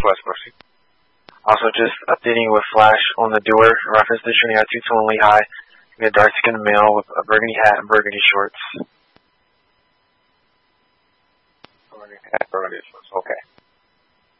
Flash proceed. Also, just updating with Flash on the doer. Reference this shooting at two-tone Lehigh. A dark-skinned male with a burgundy hat and burgundy shorts. Burgundy hat, burgundy shorts. Okay.